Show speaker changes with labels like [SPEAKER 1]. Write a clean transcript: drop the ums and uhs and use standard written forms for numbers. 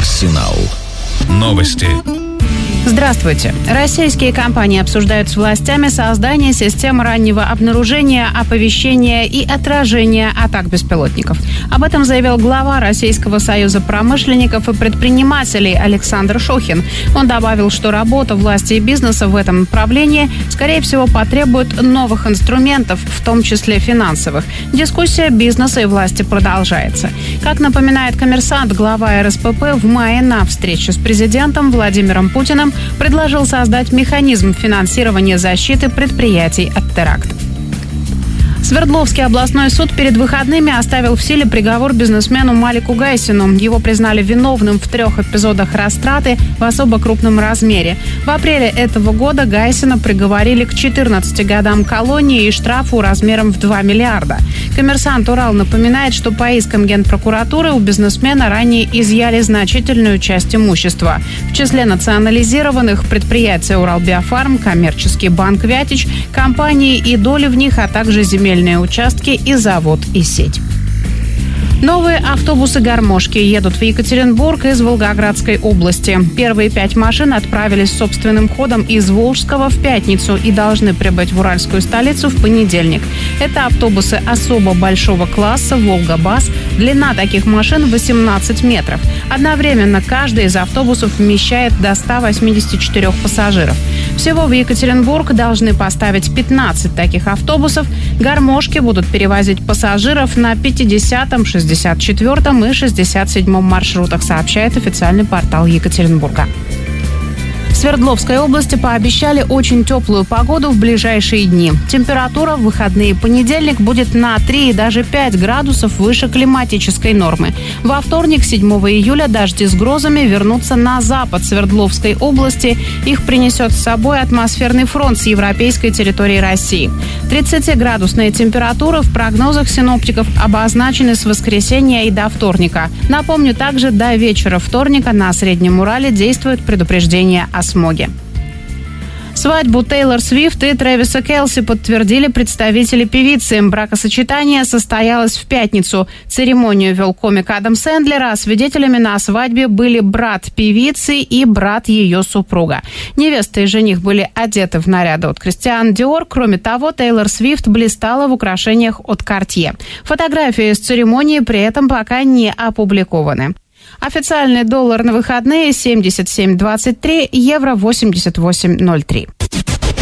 [SPEAKER 1] Арсенал. Новости.
[SPEAKER 2] Здравствуйте. Российские компании обсуждают с властями создание систем раннего обнаружения, оповещения и отражения атак беспилотников. Об этом заявил глава Российского союза промышленников и предпринимателей Александр Шохин. Он добавил, что работа власти и бизнеса в этом направлении, скорее всего, потребует новых инструментов, в том числе финансовых. Дискуссия бизнеса и власти продолжается. Как напоминает «Коммерсант», глава РСПП в мае на встрече с президентом Владимиром Путиным предложил создать механизм финансирования защиты предприятий от терактов. Свердловский областной суд перед выходными оставил в силе приговор бизнесмену Малику Гайсину. Его признали виновным в 3 эпизодах растраты в особо крупном размере. В апреле этого года Гайсина приговорили к 14 годам колонии и штрафу размером в 2 миллиарда. «Коммерсант Урал» напоминает, что по искам Генпрокуратуры у бизнесмена ранее изъяли значительную часть имущества. В числе национализированных предприятия «Уралбиофарм», коммерческий банк «Вятич», компании и доли в них, а также земельные участки и завод и сеть. Новые автобусы-гармошки едут в Екатеринбург из Волгоградской области. Первые 5 машин отправились собственным ходом из Волжского в пятницу и должны прибыть в уральскую столицу в понедельник. Это автобусы особо большого класса «Волга-Бас». Длина таких машин 18 метров. Одновременно каждый из автобусов вмещает до 184 пассажиров. Всего в Екатеринбург должны поставить 15 таких автобусов. Гармошки будут перевозить пассажиров на 50-м, 64-м и 67-м маршрутах, сообщает официальный портал Екатеринбурга. В Свердловской области пообещали очень теплую погоду в ближайшие дни. Температура в выходные и понедельник будет на 3 и даже 5 градусов выше климатической нормы. Во вторник, 7 июля, дожди с грозами вернутся на запад Свердловской области. Их принесет с собой атмосферный фронт с европейской территории России. 30-градусные температуры в прогнозах синоптиков обозначены с воскресенья и до вторника. Напомню, также до вечера вторника на Среднем Урале действует предупреждение о смоге. Свадьбу Тейлор Свифт и Трэвиса Келси подтвердили представители певицы. Бракосочетание состоялось в пятницу. Церемонию вел комик Адам Сэндлер, а свидетелями на свадьбе были брат певицы и брат ее супруга. Невеста и жених были одеты в наряды от Кристиан Диор. Кроме того, Тейлор Свифт блистала в украшениях от Cartier. Фотографии с церемонии при этом пока не опубликованы. Официальный доллар на выходные 77.23, евро 88.03.